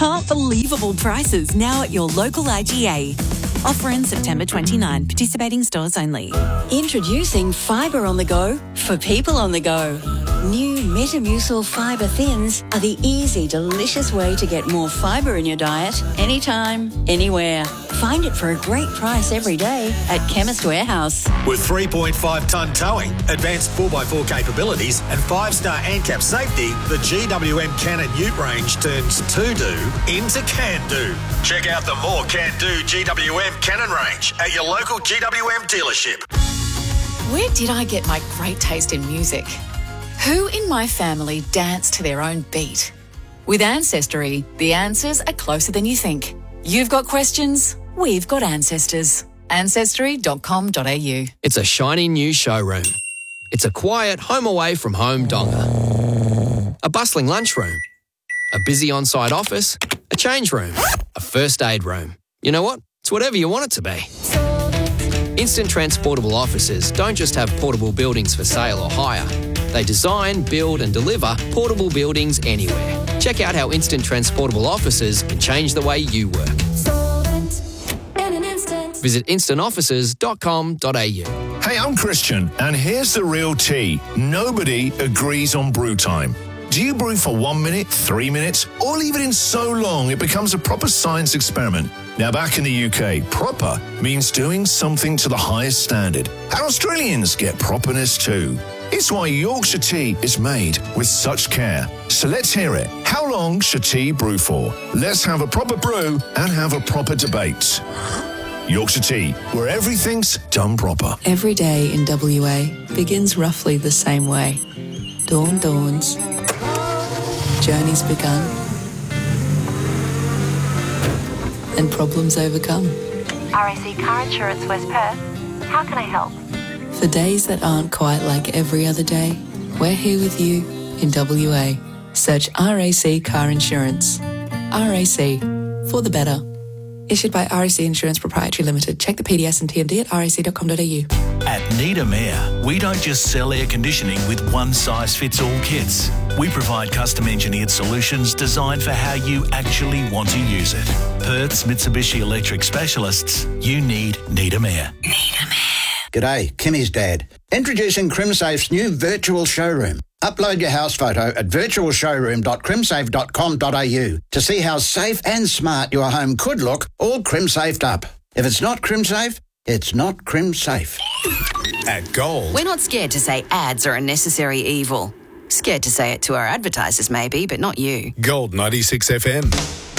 Can't believable prices now at your local IGA. Offer in September 29. Participating stores only. Introducing Fibre on the Go for people on the go. New Metamucil Fibre Thins are the easy, delicious way to get more fibre in your diet anytime, anywhere. Find it for a great price every day at Chemist Warehouse. With 3.5-tonne towing, advanced 4x4 capabilities and 5-star ANCAP safety, the GWM Cannon Ute range turns to-do into can-do. Check out the more can-do GWM Cannon range at your local GWM dealership. Where did I get my great taste in music? Who in my family dance to their own beat? With Ancestry, the answers are closer than you think. You've got questions, we've got ancestors. Ancestry.com.au. It's a shiny new showroom. It's a quiet home away from home donga. A bustling lunchroom. A busy on-site office. A change room. A first aid room. You know what? It's whatever you want it to be. Instant Transportable Offices don't just have portable buildings for sale or hire. They design, build and deliver portable buildings anywhere. Check out how Instant Transportable Offices can change the way you work. Visit instantoffices.com.au. Hey, I'm Christian, and here's the real tea. Nobody agrees on brew time. Do you brew for 1 minute, 3 minutes, or leave it in so long it becomes a proper science experiment? Now, back in the UK, proper means doing something to the highest standard. And Australians get properness too. It's why Yorkshire tea is made with such care. So let's hear it. How long should tea brew for? Let's have a proper brew and have a proper debate. Yorkshire tea, where everything's done proper. Every day in WA begins roughly the same way. Dawn dawns. Journey's begun. And problems overcome. RAC Car Insurance West Perth. How can I help? For days that aren't quite like every other day, we're here with you in WA. Search RAC Car Insurance. RAC, for the better. Issued by RAC Insurance Proprietary Limited. Check the PDS and TMD at rac.com.au. At Needham Air, we don't just sell air conditioning with one-size-fits-all kits. We provide custom-engineered solutions designed for how you actually want to use it. Perth's Mitsubishi Electric specialists, you need Needham Air. Needham Air. G'day, Kimmy's dad. Introducing CrimSafe's new virtual showroom. Upload your house photo at virtualshowroom.crimsafe.com.au to see how safe and smart your home could look, all crim-safed up. If it's not CrimSafe, it's not CrimSafe. At Gold. We're not scared to say ads are a necessary evil. Scared to say it to our advertisers maybe, but not you. Gold 96 FM.